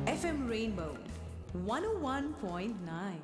FM Rainbow 101.9.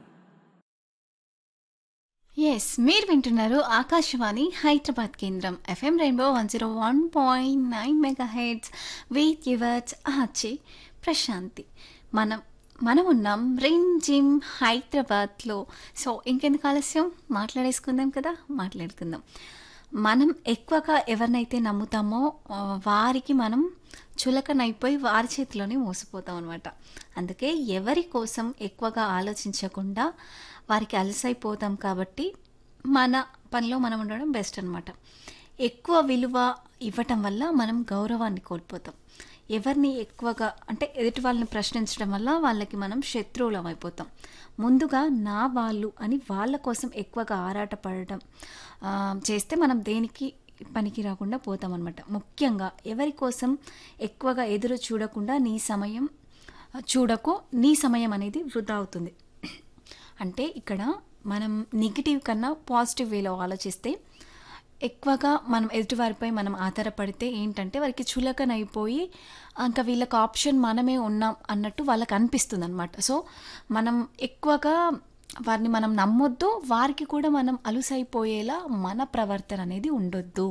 Yes మీరు వింటున్నారు ఆకాశవాణి హైదరాబాద్ కేంద్రం FM rainbow 101.9 mega heads with yours ఆచి ప్రశాంతి. మనం ఉన్నాం రెయిన్ జిమ్ హైదరాబాద్లో. సో ఇంకెందుకు ఆలస్యం, మాట్లాడేసుకుందాం కదా. మాట్లాడుకుందాం. మనం ఎక్కువగా ఎవరినైతే నమ్ముతామో వారికి మనం చులకనైపోయి వారి చేతిలోనే మోసపోతాం అనమాట. అందుకే ఎవరి కోసం ఎక్కువగా ఆలోచించకుండా వారికి అలసైపోతాం. కాబట్టి మన పనిలో మనం ఉండడం బెస్ట్ అనమాట. ఎక్కువ విలువ ఇవ్వటం వల్ల మనం గౌరవాన్ని కోల్పోతాం. ఎవరిని ఎక్కువగా అంటే ఎదుటి వాళ్ళని ప్రశ్నించడం వల్ల వాళ్ళకి మనం శత్రువులం అయిపోతాం. ముందుగా నా వాళ్ళు అని వాళ్ళ కోసం ఎక్కువగా ఆరాటపడటం చేస్తే మనం దేనికి పనికి రాకుండా పోతాం అనమాట. ముఖ్యంగా ఎవరి కోసం ఎక్కువగా ఎదురు చూడకుండా నీ సమయం చూడకు, నీ సమయం అనేది వృధా అవుతుంది. అంటే ఇక్కడ మనం నెగిటివ్ కన్నా పాజిటివ్ వేలో ఆలోచిస్తే, ఎక్కువగా మనం ఎదుటివారిపై మనం ఆధారపడితే ఏంటంటే వారికి చులకనైపోయి ఇంకా వీళ్ళకి ఆప్షన్ మనమే ఉన్నాం అన్నట్టు వాళ్ళకి అనిపిస్తుంది అనమాట. సో మనం ఎక్కువగా వారిని మనం నమ్మొద్దు, వారికి కూడా మనం అలుసైపోయేలా మన ప్రవర్తన అనేది ఉండొద్దు.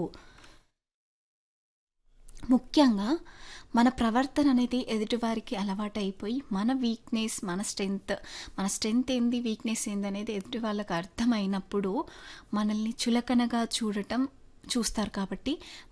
ముఖ్యంగా మన ప్రవర్తన అనేది ఎదుటివారికి అలవాటు అయిపోయి మన వీక్నెస్ మన స్ట్రెంగ్త్ ఏంది, వీక్నెస్ ఏంది అనేది ఎదుటి వాళ్ళకి అర్థమైనప్పుడు మనల్ని చులకనగా చూస్తారు. కాబట్టి